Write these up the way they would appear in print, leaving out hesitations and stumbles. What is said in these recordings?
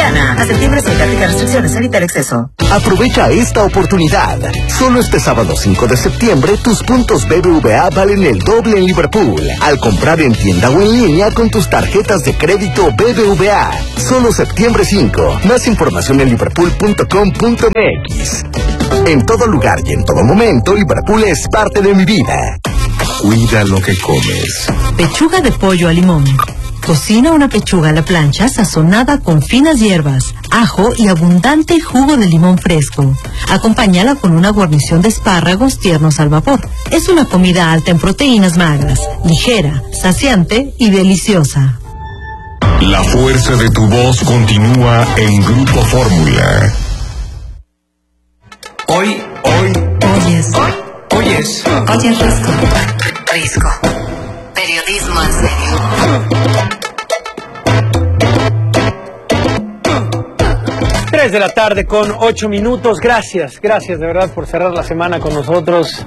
Soriana. A septiembre se aplican restricciones, evitar exceso. Aprovecha esta oportunidad. Solo este sábado 5 de septiembre, tus puntos BBVA valen el doble en Liverpool. Al comprar en tienda o en línea con tus tarjetas de crédito BBVA. Solo septiembre 5. Más información en liverpool.com.mx. En todo lugar y en todo momento, Liverpool es parte de mi vida. Cuida lo que comes. Pechuga de pollo a limón. Cocina una pechuga a la plancha sazonada con finas hierbas, ajo y abundante jugo de limón fresco. Acompáñala con una guarnición de espárragos tiernos al vapor. Es una comida alta en proteínas magras, ligera, saciante y deliciosa. La fuerza de tu voz continúa en Grupo Fórmula. Hoy es Risco. Periodismo en serio. 3 de la tarde con 8 minutos. Gracias de verdad por cerrar la semana con nosotros.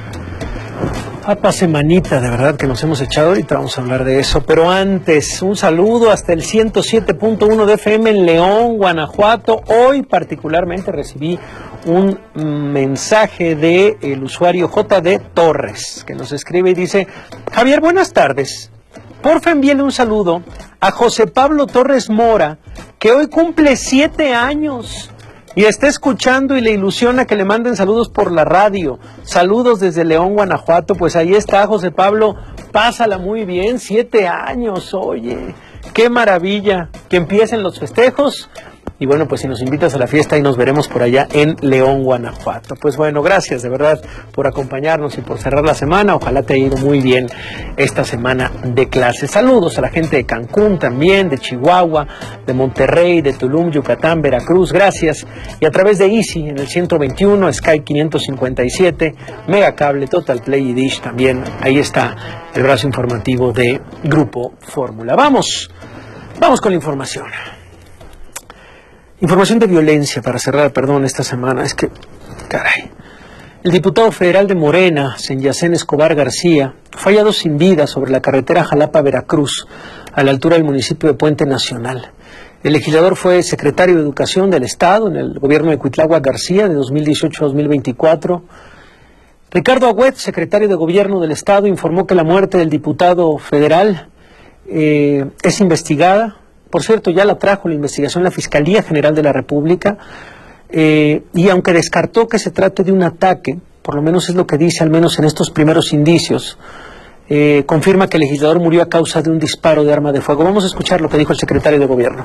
Semanita de verdad que nos hemos echado, ahorita vamos a hablar de eso, pero antes un saludo hasta el 107.1 de FM en León, Guanajuato. Hoy particularmente recibí un mensaje de el usuario JD Torres, que nos escribe y dice: Javier, buenas tardes, porfa envíele un saludo a José Pablo Torres Mora, que hoy cumple 7 años y está escuchando y le ilusiona que le manden saludos por la radio. Saludos desde León, Guanajuato. Pues ahí está, José Pablo, pásala muy bien, 7 años, oye, qué maravilla, que empiecen los festejos. Y bueno, pues si nos invitas a la fiesta y nos veremos por allá en León, Guanajuato. Pues bueno, gracias de verdad por acompañarnos y por cerrar la semana. Ojalá te haya ido muy bien esta semana de clases. Saludos a la gente de Cancún también, de Chihuahua, de Monterrey, de Tulum, Yucatán, Veracruz. Gracias. Y a través de Easy en el 121, Sky 557, Megacable, Total Play y Dish también. Ahí está el brazo informativo de Grupo Fórmula. Vamos con la información. Información de violencia para cerrar, esta semana. Es que, caray. El diputado federal de Morena, Senyacén Escobar García, fue hallado sin vida sobre la carretera Jalapa-Veracruz, a la altura del municipio de Puente Nacional. El legislador fue secretario de Educación del Estado en el gobierno de Cuitláhuac García de 2018 a 2024. Ricardo Agüed, secretario de Gobierno del Estado, informó que la muerte del diputado federal es investigada. Por cierto, ya la trajo la investigación la Fiscalía General de la República, y aunque descartó que se trate de un ataque, por lo menos es lo que dice, al menos en estos primeros indicios, confirma que el legislador murió a causa de un disparo de arma de fuego. Vamos a escuchar lo que dijo el secretario de Gobierno.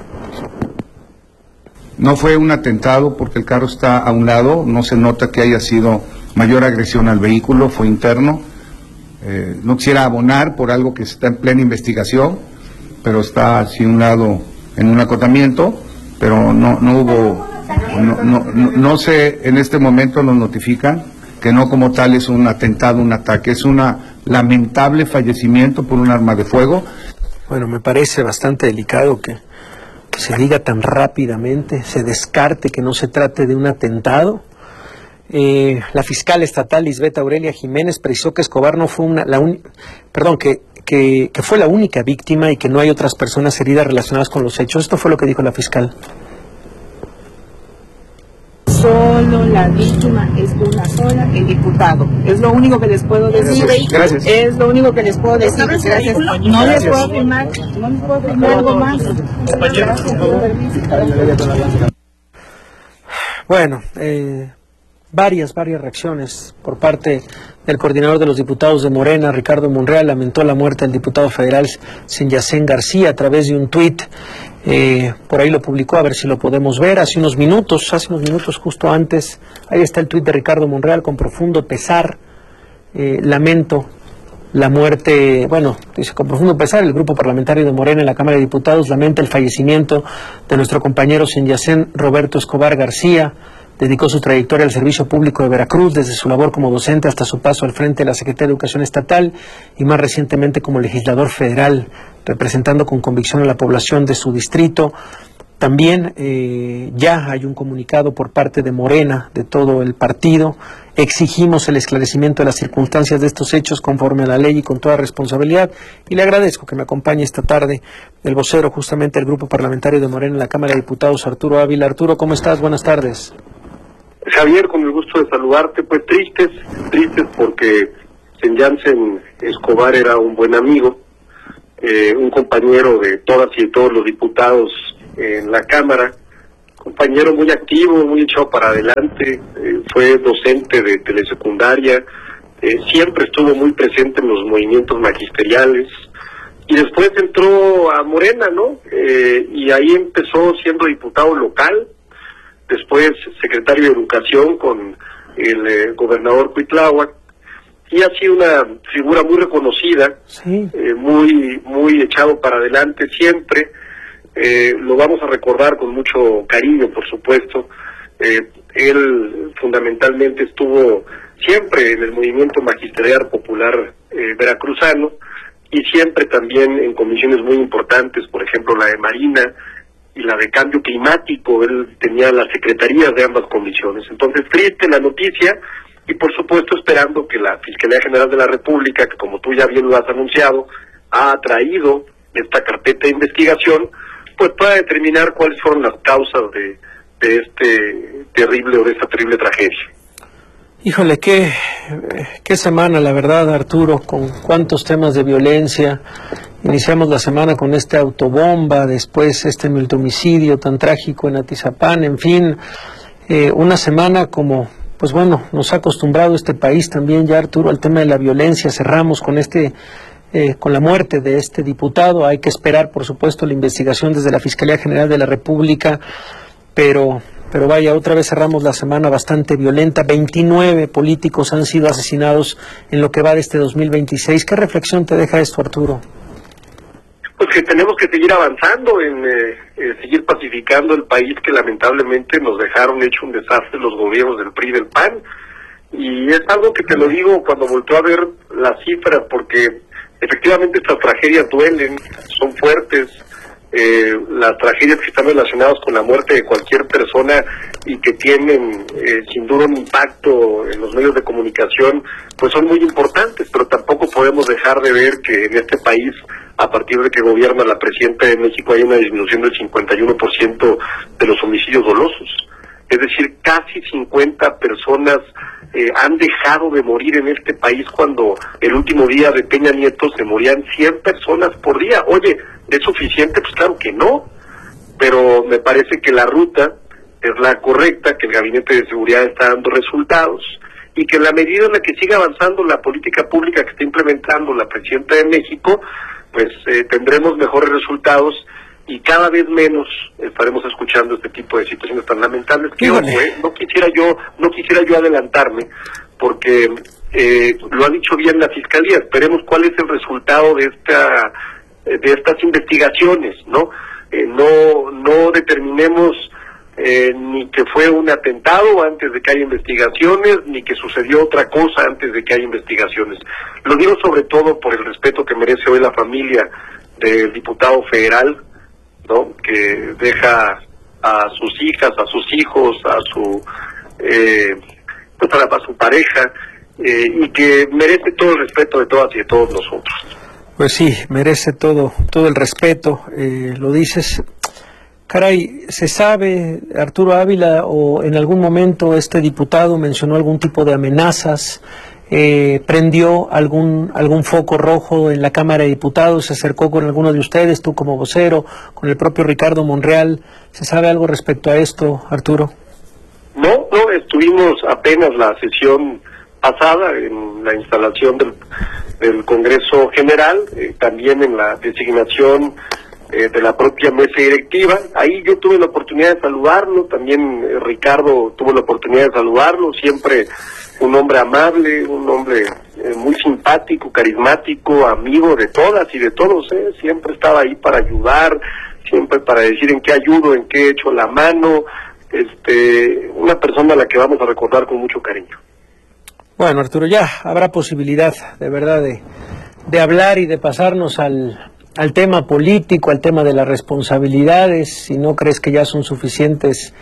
No fue un atentado porque el carro está a un lado, no se nota que haya sido mayor agresión al vehículo, fue interno. No quisiera abonar por algo que está en plena investigación, pero está así un lado en un acotamiento, pero no hubo, no sé, en este momento nos notifican que no como tal es un atentado, un ataque, es un lamentable fallecimiento por un arma de fuego. Bueno, me parece bastante delicado que se diga tan rápidamente, se descarte que no se trate de un atentado. La fiscal estatal Lisbeth Aurelia Jiménez precisó que Escobar no fue que fue la única víctima y que no hay otras personas heridas relacionadas con los hechos. Esto fue lo que dijo la fiscal. Solo la víctima es una sola, el diputado. Es lo único que les puedo decir. Gracias. Es lo único que les puedo decir. Gracias. No les puedo afirmar, algo más. Bueno, varias reacciones por parte del coordinador de los diputados de Morena, Ricardo Monreal. Lamentó la muerte del diputado federal Senyacén García a través de un tuit. Por ahí lo publicó, a ver si lo podemos ver. Hace unos minutos justo antes, ahí está el tuit de Ricardo Monreal: con profundo pesar, lamento la muerte, dice, con profundo pesar, el grupo parlamentario de Morena en la Cámara de Diputados lamenta el fallecimiento de nuestro compañero Senyacén Roberto Escobar García. Dedicó su trayectoria al servicio público de Veracruz, desde su labor como docente hasta su paso al frente de la Secretaría de Educación Estatal y más recientemente como legislador federal, representando con convicción a la población de su distrito. También ya hay un comunicado por parte de Morena, de todo el partido, exigimos el esclarecimiento de las circunstancias de estos hechos conforme a la ley y con toda responsabilidad. Y le agradezco que me acompañe esta tarde el vocero justamente del Grupo Parlamentario de Morena en la Cámara de Diputados, Arturo Ávila. Arturo, ¿cómo estás? Buenas tardes. Javier, con el gusto de saludarte. Pues tristes porque Jansen Escobar era un buen amigo, un compañero de todas y de todos los diputados en la Cámara, compañero muy activo, muy echado para adelante, fue docente de telesecundaria, siempre estuvo muy presente en los movimientos magisteriales, y después entró a Morena, ¿no? Y ahí empezó siendo diputado local, después secretario de Educación con el gobernador Cuitláhuac, y ha sido una figura muy reconocida, sí. Muy echado para adelante siempre. Lo vamos a recordar con mucho cariño, por supuesto. Él fundamentalmente estuvo siempre en el movimiento magisterial popular veracruzano, y siempre también en comisiones muy importantes, por ejemplo la de Marina y la de Cambio Climático. Él tenía las secretarías de ambas comisiones. Entonces, triste la noticia, y por supuesto esperando que la Fiscalía General de la República, que como tú ya bien lo has anunciado, ha traído esta carpeta de investigación, pues pueda determinar cuáles fueron las causas de esta terrible tragedia. Híjole, qué semana, la verdad, Arturo, con cuántos temas de violencia. Iniciamos la semana con esta autobomba, después este multihomicidio tan trágico en Atizapán, en fin, una semana como, pues bueno, nos ha acostumbrado este país también ya, Arturo, al tema de la violencia. Cerramos con con la muerte de este diputado. Hay que esperar, por supuesto, la investigación desde la Fiscalía General de la República, pero vaya, otra vez cerramos la semana bastante violenta. 29 políticos han sido asesinados en lo que va de este 2026. ¿Qué reflexión te deja esto, Arturo? Pues que tenemos que seguir avanzando en seguir pacificando el país, que lamentablemente nos dejaron hecho un desastre los gobiernos del PRI y del PAN. Y es algo que te lo digo cuando volteo a ver las cifras, porque efectivamente estas tragedias duelen, son fuertes. Las tragedias que están relacionadas con la muerte de cualquier persona y que tienen sin duda un impacto en los medios de comunicación, pues son muy importantes, pero tampoco podemos dejar de ver que en este país, a partir de que gobierna la presidenta de México, hay una disminución del 51% de los homicidios dolosos. Es decir, casi 50 personas han dejado de morir en este país, cuando el último día de Peña Nieto se morían 100 personas por día. Oye, ¿es suficiente? Pues claro que no, pero me parece que la ruta es la correcta, que el Gabinete de Seguridad está dando resultados, y que en la medida en la que siga avanzando la política pública que está implementando la presidenta de México, pues tendremos mejores resultados, y cada vez menos estaremos escuchando este tipo de situaciones tan lamentables. Que no quisiera yo adelantarme, porque lo ha dicho bien la Fiscalía. Esperemos cuál es el resultado de estas investigaciones, ¿no? No determinemos ni que fue un atentado antes de que haya investigaciones, ni que sucedió otra cosa antes de que haya investigaciones. Lo digo sobre todo por el respeto que merece hoy la familia del diputado federal, ¿no? Que deja a sus hijas, a sus hijos, a su pareja, y que merece todo el respeto de todas y de todos nosotros. Pues sí, merece todo el respeto. Lo dices. Caray, ¿se sabe, Arturo Ávila, o en algún momento este diputado mencionó algún tipo de amenazas? ¿Prendió algún foco rojo en la Cámara de Diputados? ¿Se acercó con alguno de ustedes, tú como vocero, con el propio Ricardo Monreal? ¿Se sabe algo respecto a esto, Arturo? No, estuvimos apenas la sesión pasada en la instalación del Congreso General, también en la designación de la propia mesa directiva. Ahí yo tuve la oportunidad de saludarlo, también Ricardo tuvo la oportunidad de saludarlo, siempre un hombre amable, un hombre muy simpático, carismático, amigo de todas y de todos, siempre estaba ahí para ayudar, siempre para decir en qué ayudo, en qué echo la mano, una persona a la que vamos a recordar con mucho cariño. Bueno, Arturo, ya habrá posibilidad de verdad de hablar y de pasarnos al tema político, al tema de las responsabilidades, si no crees que ya son suficientes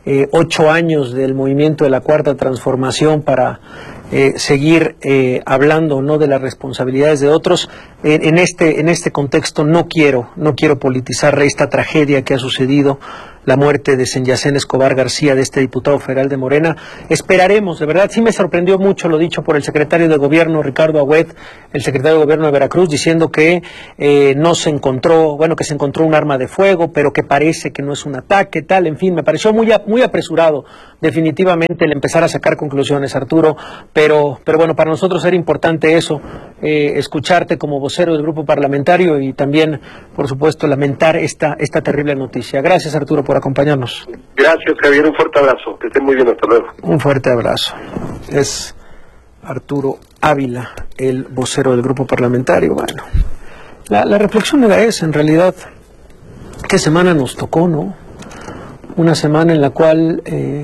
8 años del movimiento de la Cuarta Transformación para seguir hablando, ¿no?, de las responsabilidades de otros. En este contexto no quiero politizar esta tragedia que ha sucedido, la muerte de Senyacén Escobar García, de este diputado federal de Morena. Esperaremos, de verdad, sí me sorprendió mucho lo dicho por el secretario de Gobierno, Ricardo Agüed, el secretario de Gobierno de Veracruz, diciendo que no se encontró, bueno, que se encontró un arma de fuego, pero que parece que no es un ataque, tal, en fin, me pareció muy apresurado, definitivamente, el empezar a sacar conclusiones, Arturo, pero bueno, para nosotros era importante eso, escucharte como vocero del grupo parlamentario y también, por supuesto, lamentar esta terrible noticia. Gracias, Arturo, por acompañarnos. Gracias, Javier, un fuerte abrazo, que estén muy bien, hasta luego. Un fuerte abrazo. Es Arturo Ávila, el vocero del grupo parlamentario. Bueno, la reflexión era esa, en realidad, ¿qué semana nos tocó, no? Una semana en la cual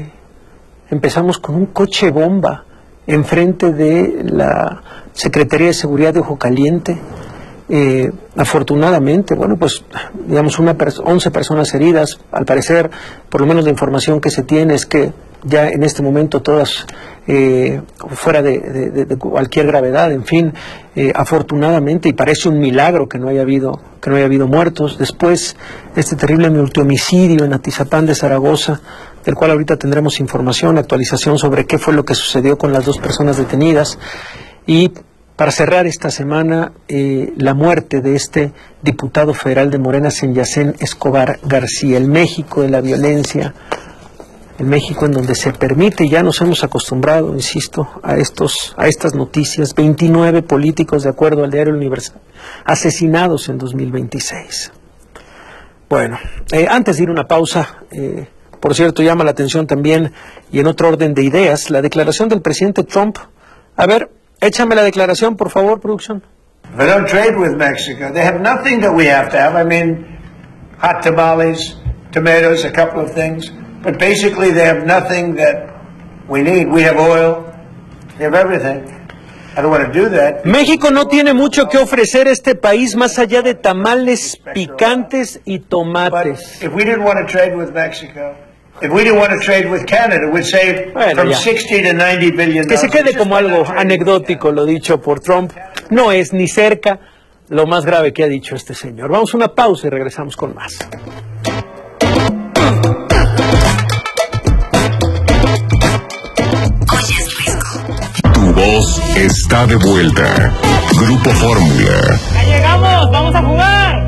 empezamos con un coche bomba enfrente de la Secretaría de Seguridad de Ojo Caliente. Afortunadamente, bueno, pues digamos 11 personas heridas. Al parecer, por lo menos la información que se tiene es que ya en este momento todas fuera de cualquier gravedad, en fin, afortunadamente, y parece un milagro que no haya habido muertos. Después, este terrible multihomicidio en Atizapán de Zaragoza, del cual ahorita tendremos información, actualización sobre qué fue lo que sucedió con las 2 personas detenidas. Y para cerrar esta semana, la muerte de este diputado federal de Morena, Senyacén Escobar García, el México de la violencia, el México en donde se permite, ya nos hemos acostumbrado, insisto, a estas noticias, 29 políticos, de acuerdo al diario Universal, asesinados en 2026. Bueno, antes de ir a una pausa, por cierto, llama la atención también, y en otro orden de ideas, la declaración del presidente Trump. A ver, échame la declaración, por favor, producción. They don't trade with Mexico. They have nothing that we have to have. I mean, hot tamales, tomatoes, a couple of things. But basically they have nothing that we need. We have oil. They have everything. I don't want to do that. México no tiene mucho que ofrecer a este país más allá de tamales picantes y tomates. But if we didn't want to trade with Mexico, if we didn't want to trade with Canada, we'd save from 60 to 90 billion. Que se quede como algo anecdótico lo dicho por Trump. No es ni cerca lo más grave que ha dicho este señor. Vamos a una pausa y regresamos con más. Tu voz está de vuelta. Grupo Fórmula. ¡Ya llegamos! ¡Vamos a jugar!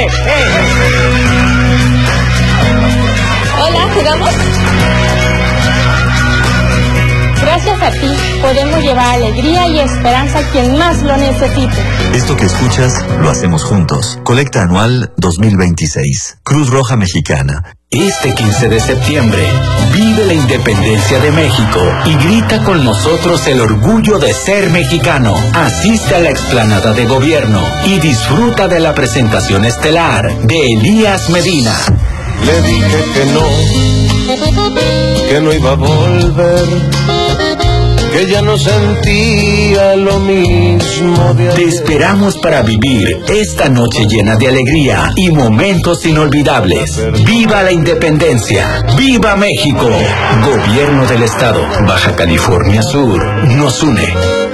Hola, ¿jugamos? Gracias a ti podemos llevar alegría y esperanza a quien más lo necesite. Esto que escuchas lo hacemos juntos. Colecta anual 2026. Cruz Roja Mexicana. Este 15 de septiembre, vive la independencia de México y grita con nosotros el orgullo de ser mexicano. Asiste a la explanada de gobierno y disfruta de la presentación estelar de Elías Medina. Le dije que no iba a volver, que ya no sentía lo mismo de ayer. Te esperamos para vivir esta noche llena de alegría y momentos inolvidables. ¡Viva la independencia! ¡Viva México! Gobierno del Estado, Baja California Sur, nos une.